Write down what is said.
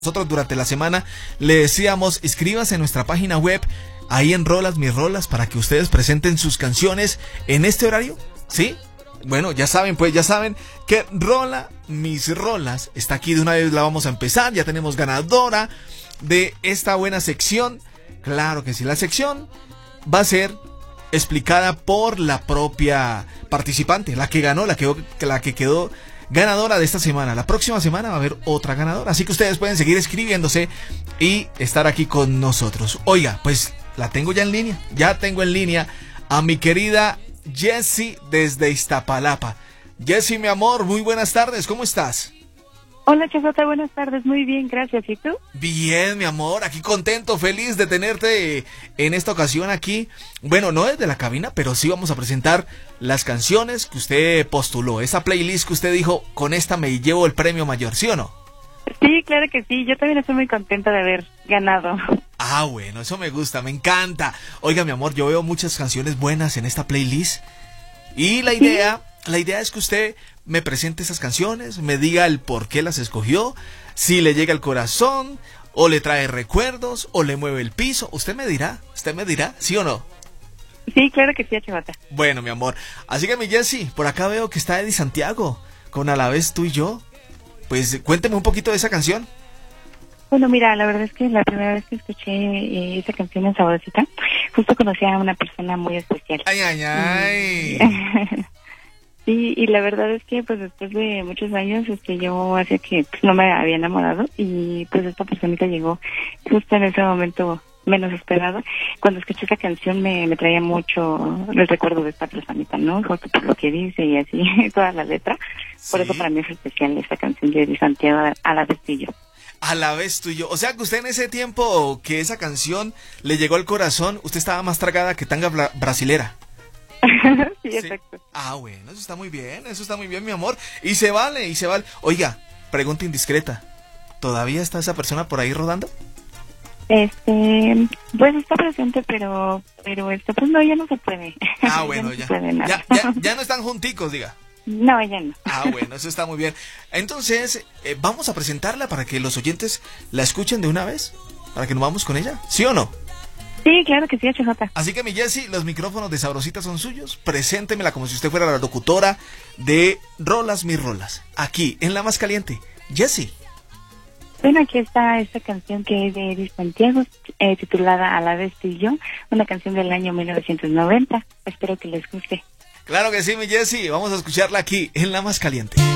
Nosotros durante la semana le decíamos, inscríbase en nuestra página web, ahí en Rolas Mis Rolas, para que ustedes presenten sus canciones en este horario, ¿sí? Bueno, ya saben que Rola Mis Rolas está aquí, de una vez la vamos a empezar, ya tenemos ganadora de esta buena sección. Claro que sí, la sección va a ser explicada por la propia participante, la que ganó, la que quedó ganadora de esta semana. La próxima semana va a haber otra ganadora, así que ustedes pueden seguir escribiéndose y estar aquí con nosotros. Oiga, pues la tengo ya en línea, a mi querida Jessie desde Iztapalapa. Jessie, mi amor, muy buenas tardes, ¿cómo estás? Hola, Chafota, buenas tardes, muy bien, gracias, ¿y tú? Bien, mi amor, aquí contento, feliz de tenerte en esta ocasión aquí. Bueno, no desde la cabina, pero sí vamos a presentar las canciones que usted postuló, esa playlist que usted dijo, con esta me llevo el premio mayor, ¿sí o no? Sí, claro que sí, yo también estoy muy contenta de haber ganado. Ah, bueno, eso me gusta, me encanta. Oiga, mi amor, yo veo muchas canciones buenas en esta playlist y la idea es que usted me presente esas canciones, me diga el por qué las escogió, si le llega al corazón, o le trae recuerdos, o le mueve el piso. Usted me dirá, ¿sí o no? Sí, claro que sí, Chivata. Bueno, mi amor, así que mi Jessie, por acá veo que está Eddie Santiago, con A la vez tú y yo. Pues cuénteme un poquito de esa canción. Bueno, mira, la verdad es que la primera vez que escuché esa canción en Saborcita, justo conocí a una persona muy especial. Ay. Sí, y la verdad es que pues después de muchos años yo hacía que pues, no me había enamorado y pues esta personita llegó justo en ese momento menos esperado. Cuando escuché esa canción me traía mucho el recuerdo de esta personita, ¿no? Justo por lo que dice y así, toda la letra. Por Sí. eso para mí es especial esta canción de Santiago, A la vez tú y yo. A la vez tú y yo. O sea que usted en ese tiempo que esa canción le llegó al corazón, usted estaba más tragada que tanga brasilera. Sí, exacto. Ah, bueno, eso está muy bien, mi amor. Y se vale. Oiga, pregunta indiscreta. ¿Todavía está esa persona por ahí rodando? Pues está presente, pero pues no, ya no se puede. Ah, bueno, no se puede nada. ya no están junticos, diga. No, ella no. Ah, bueno, eso está muy bien. Entonces, vamos a presentarla para que los oyentes la escuchen de una vez, para que nos vamos con ella, ¿sí o no? Sí, claro que sí, HJ. Así que mi Jessie, los micrófonos de Sabrosita son suyos. Preséntemela como si usted fuera la locutora de Rolas Mis Rolas, aquí en La Más Caliente. Jessie. Bueno, aquí está esta canción que es de Eddie Santiago, titulada A la vez tú y yo, una canción del año 1990. Espero que les guste. Claro que sí, mi Jessie. Vamos a escucharla aquí en La Más Caliente.